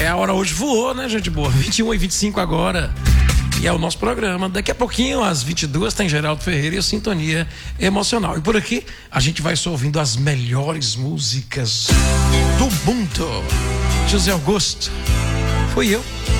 A hora hoje voou, né, gente boa? 21h25 agora. E é o nosso programa. Daqui a pouquinho, às 22h, tem Geraldo Ferreira e a Sintonia Emocional. E por aqui, a gente vai só ouvindo as melhores músicas do mundo. José Augusto, fui eu.